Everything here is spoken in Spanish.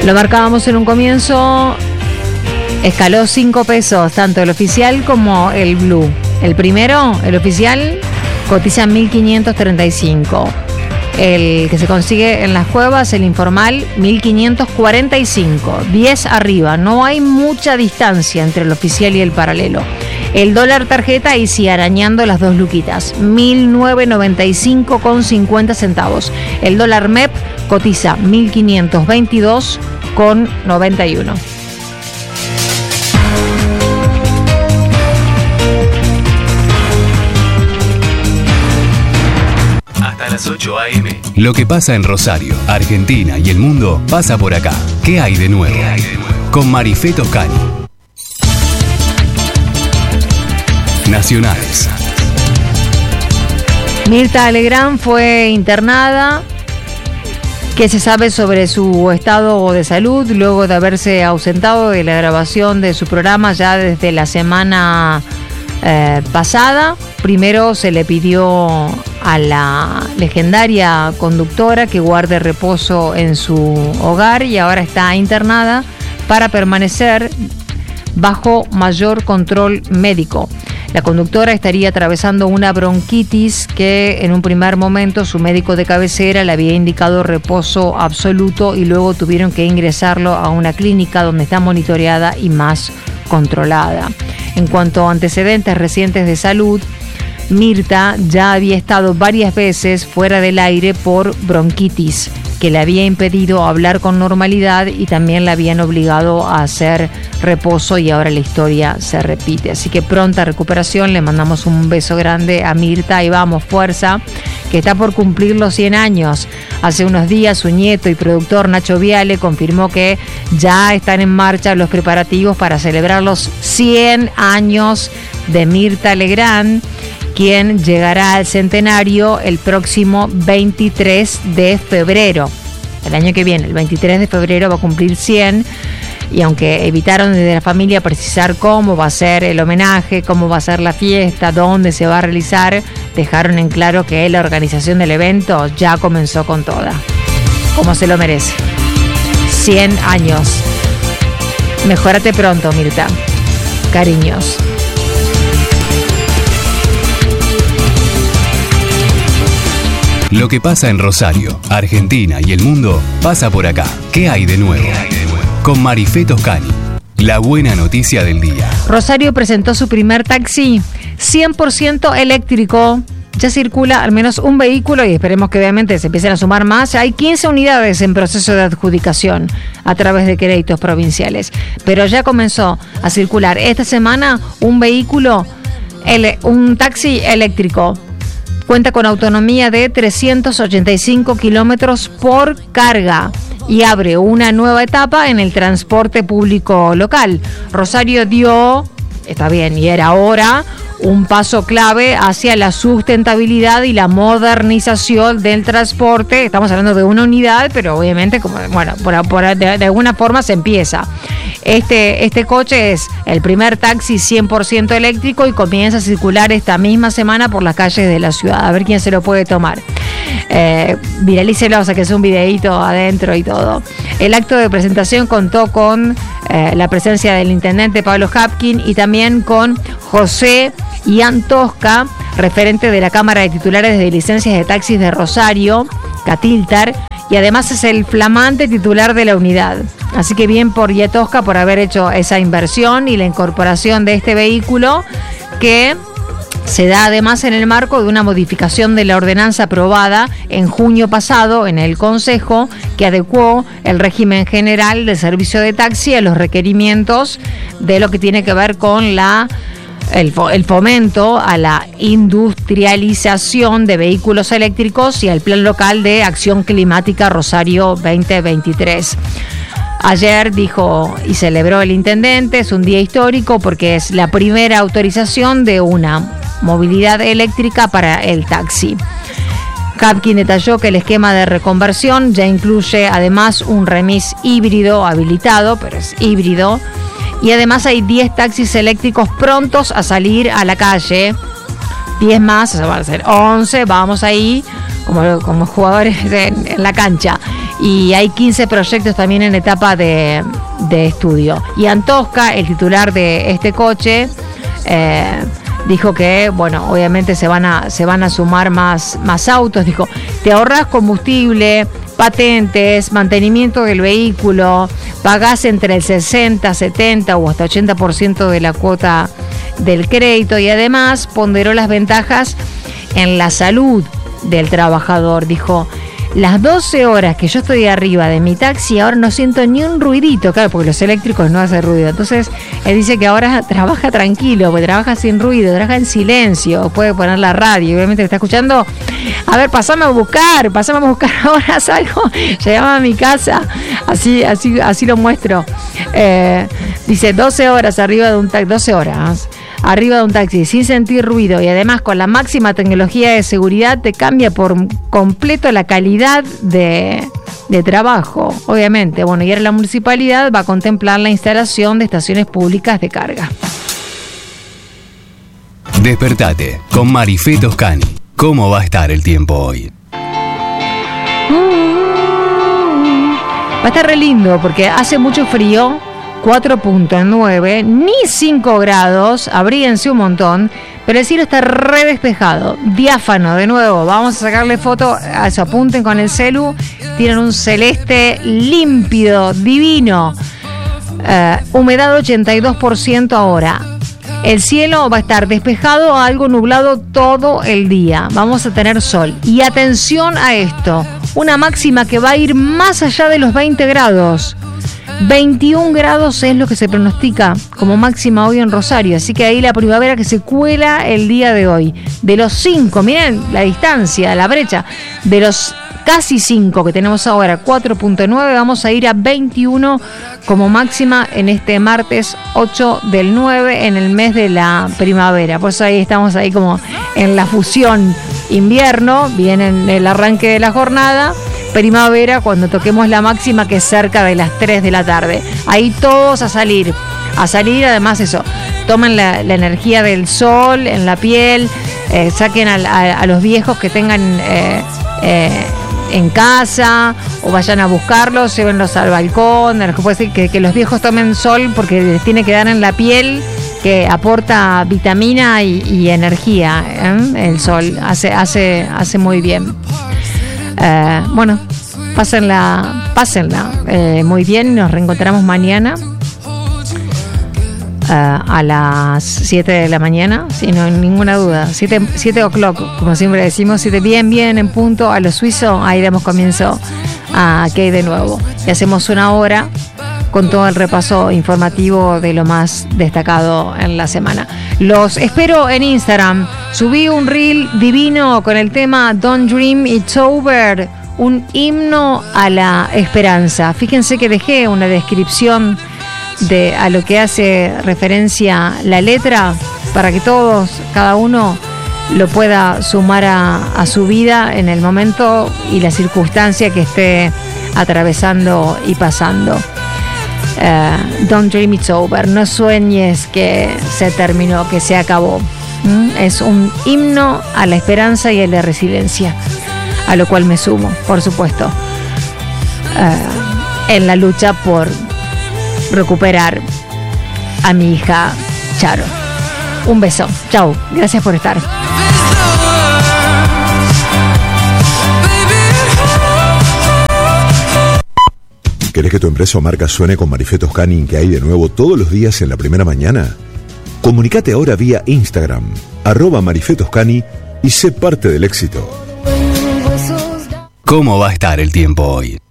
Lo marcábamos en un comienzo, escaló 5 pesos, tanto el oficial como el blue. El primero, el oficial, cotiza 1.535. El que se consigue en las cuevas, el informal, 1.545. 10 arriba, no hay mucha distancia entre el oficial y el paralelo. El dólar tarjeta, y sí, arañando las 2 luquitas, 1.995,50 centavos. El dólar MEP cotiza 1.522,91. Hasta las 8 a.m. Lo que pasa en Rosario, Argentina y el mundo pasa por acá. ¿Qué hay de nuevo? Con Marifé Toscani. Nacionales. Mirta Legrand fue internada. ¿Qué se sabe sobre su estado de salud luego de haberse ausentado de la grabación de su programa ya desde la semana pasada? Primero se le pidió a la legendaria conductora que guarde reposo en su hogar y ahora está internada para permanecer bajo mayor control médico. La conductora estaría atravesando una bronquitis que en un primer momento su médico de cabecera le había indicado reposo absoluto y luego tuvieron que ingresarlo a una clínica donde está monitoreada y más controlada. En cuanto a antecedentes recientes de salud, Mirta ya había estado varias veces fuera del aire por bronquitis, que le había impedido hablar con normalidad y también la habían obligado a hacer reposo y ahora la historia se repite. Así que pronta recuperación, le mandamos un beso grande a Mirta y vamos, fuerza, que está por cumplir los 100 años. Hace unos días su nieto y productor Nacho Viale confirmó que ya están en marcha los preparativos para celebrar los 100 años de Mirta Legrand, quien llegará al centenario el próximo 23 de febrero. El año que viene, el 23 de febrero, va a cumplir 100. Y aunque evitaron desde la familia precisar cómo va a ser el homenaje, cómo va a ser la fiesta, dónde se va a realizar, dejaron en claro que la organización del evento ya comenzó con toda, como se lo merece. 100 años. Mejórate pronto, Mirta. Cariños. Lo que pasa en Rosario, Argentina y el mundo pasa por acá. ¿Qué hay de nuevo? Con Marifé Toscani. La buena noticia del día. Rosario presentó su primer taxi 100% eléctrico. Ya circula al menos un vehículo y esperemos que obviamente se empiecen a sumar más. Hay 15 unidades en proceso de adjudicación a través de créditos provinciales. Pero ya comenzó a circular esta semana un vehículo, un taxi eléctrico. Cuenta con autonomía de 385 kilómetros por carga y abre una nueva etapa en el transporte público local. Rosario dio, está bien, y era ahora, un paso clave hacia la sustentabilidad y la modernización del transporte. Estamos hablando de una unidad, pero obviamente, como, bueno, de alguna forma se empieza. Este coche es el primer taxi 100% eléctrico y comienza a circular esta misma semana por las calles de la ciudad. A ver quién se lo puede tomar. Viralícelo, o sea que es un videíto adentro y todo. El acto de presentación contó con la presencia del intendente Pablo Hapkin y también con José Ian Tosca, referente de la Cámara de Titulares de Licencias de Taxis de Rosario, Catiltar, y además es el flamante titular de la unidad. Así que bien por Ian Tosca por haber hecho esa inversión y la incorporación de este vehículo, que se da además en el marco de una modificación de la ordenanza aprobada en junio pasado en el Consejo, que adecuó el régimen general de servicio de taxi a los requerimientos de lo que tiene que ver con el fomento a la industrialización de vehículos eléctricos y al Plan Local de Acción Climática Rosario 2023. Ayer dijo y celebró el intendente, es un día histórico porque es la primera autorización de una movilidad eléctrica para el taxi. Hapkin detalló que el esquema de reconversión ya incluye además un remis híbrido habilitado, pero es híbrido, y además hay 10 taxis eléctricos prontos a salir a la calle. 10 más, o sea, van a ser 11, vamos ahí como jugadores en la cancha. y hay 15 proyectos también en etapa de estudio. Y Antosca, el titular de este coche, dijo que, bueno, obviamente se van a sumar más autos. Dijo, te ahorras combustible, patentes, mantenimiento del vehículo, pagás entre el 60, 70 o hasta 80% de la cuota del crédito, y además ponderó las ventajas en la salud del trabajador. Dijo, las 12 horas que yo estoy arriba de mi taxi, ahora no siento ni un ruidito, claro, porque los eléctricos no hacen ruido. Entonces, él dice que ahora trabaja tranquilo, porque trabaja sin ruido, trabaja en silencio, puede poner la radio, obviamente está escuchando. A ver, pasame a buscar ahora salgo, llegaba a mi casa, así lo muestro. Dice, 12 horas arriba de un taxi, 12 horas arriba de un taxi sin sentir ruido, y además con la máxima tecnología de seguridad, te cambia por completo la calidad de trabajo, obviamente. Bueno, y ahora la municipalidad va a contemplar la instalación de estaciones públicas de carga. Despertate con Marifé Toscani. ¿Cómo va a estar el tiempo hoy? Va a estar re lindo porque hace mucho frío. 4.9, ni 5 grados, abríguense un montón, pero el cielo está re despejado, diáfano. De nuevo, vamos a sacarle foto, se apunten con el celu, tienen un celeste límpido, divino, humedad 82% ahora. El cielo va a estar despejado a algo nublado todo el día, vamos a tener sol. Y atención a esto, una máxima que va a ir más allá de los 20 grados. 21 grados es lo que se pronostica como máxima hoy en Rosario, así que ahí la primavera que se cuela el día de hoy. De los 5, miren la distancia, la brecha, de los casi 5 que tenemos ahora, 4.9, vamos a ir a 21 como máxima en este martes 8 del 9, en el mes de la primavera. Por eso ahí estamos ahí como en la fusión invierno, viene en el arranque de la jornada, primavera cuando toquemos la máxima, que es cerca de las 3 de la tarde. Ahí todos a salir, además eso, tomen la energía del sol en la piel, saquen a los viejos que tengan en casa o vayan a buscarlos, llévenlos al balcón, puede ser que los viejos tomen sol porque les tiene que dar en la piel, que aporta vitamina y energía, el sol hace muy bien. Bueno, pásenla muy bien. Nos reencontramos mañana a las 7 de la mañana, sin ninguna duda, 7 o'clock, como siempre decimos, 7 bien en punto a lo suizo. Ahí damos comienzo a ¿Qué hay de nuevo? Y hacemos una hora con todo el repaso informativo de lo más destacado en la semana. Los espero en Instagram. Subí un reel divino con el tema Don't Dream It's Over, un himno a la esperanza. Fíjense que dejé una descripción a lo que hace referencia la letra para que todos, cada uno, lo pueda sumar a su vida en el momento y la circunstancia que esté atravesando y pasando. Don't dream it's over, no sueñes que se terminó, que se acabó. Es un himno a la esperanza y a la resiliencia, a lo cual me sumo, por supuesto, en la lucha por recuperar a mi hija Charo. Un beso, chau, gracias por estar. ¿Querés que tu empresa o marca suene con Marifé Toscani, que hay de nuevo todos los días en la primera mañana? Comunicate ahora vía Instagram, @Marifé Toscani, y sé parte del éxito. ¿Cómo va a estar el tiempo hoy?